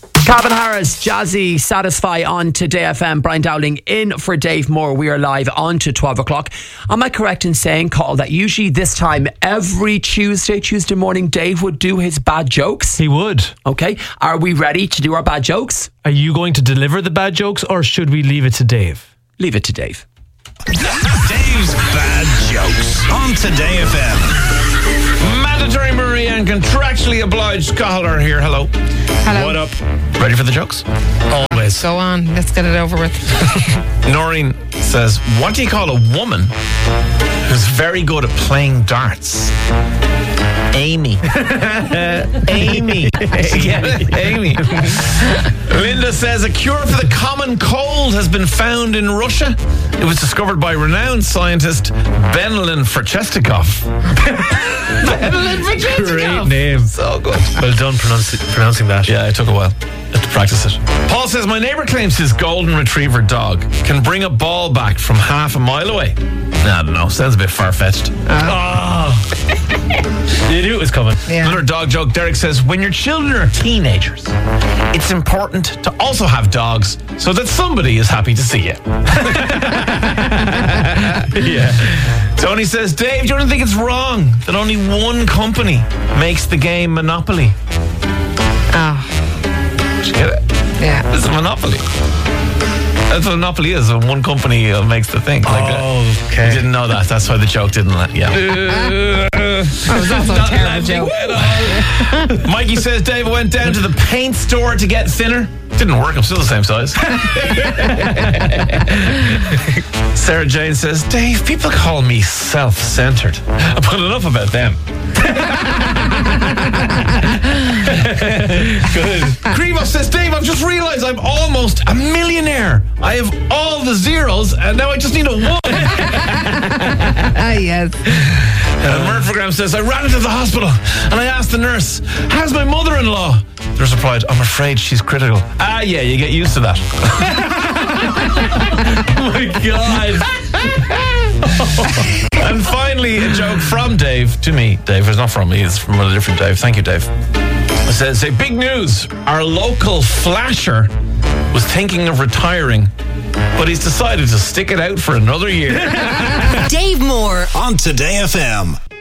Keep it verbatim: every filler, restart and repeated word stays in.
Calvin Harris, Jazzy, Satisfy on Today F M. Brian Dowling in for Dave Moore. We are live on to twelve o'clock. Am I correct in saying, Carl, that usually this time every Tuesday, Tuesday morning, Dave would do his bad jokes? He would. Okay. Are we ready to do our bad jokes? Are you going to deliver the bad jokes or should we leave it to Dave? Leave it to Dave. Dave's Bad Jokes on Today F M. Mandatory Marie and contractually obliged Caller here. Hello. Hello. What up? Ready for the jokes? Always. Go on, let's get it over with. Noreen says, what do you call a woman who's very good at playing darts? Amy. Amy. Yeah, Amy. Linda says, a cure for the common cold has been found in Russia. It was discovered by renowned scientist Benelin Ferchestikov. Benelin Ferchestikov. Great name. So good. Well done pronunci- pronouncing that. Yeah, it took a while to practice it. Paul says, my neighbour claims his golden retriever dog can bring a ball back from half a mile away. Nah, I don't know. Sounds a bit far-fetched. Oh. You knew it was coming. Yeah. Another dog joke. Derek says, when your children are teenagers, it's important to also have dogs so that somebody is happy to see you. Yeah. Tony says, Dave, do you think it's wrong that only one company makes the game Monopoly? Oh, Did you get it? yeah. It's a monopoly. That's what Monopoly is. When one company uh, makes the thing. Like, Oh, okay. You didn't know that. That's why the joke didn't let. Yeah. That was also a terrible joke. Mikey says Dave went down to the paint store to get thinner. Didn't work. I'm still the same size. Sarah Jane says, Dave, people call me self-centered. But enough about them. Good. Grebo says, Dave, I've just realized I'm almost a millionaire. I have all the zeros and now I just need a one. Ah, yes. And Murphygram says, I ran into the hospital and I asked the nurse, how's my mother-in-law? The nurse replied, I'm afraid she's critical. Ah, yeah, you get used to that. Oh my God. And finally, a joke from Dave to me. Dave, it's not from me, it's from a different Dave. Thank you, Dave. It says, say, big news. Our local flasher was thinking of retiring, but he's decided to stick it out for another year. Dave Moore on Today F M.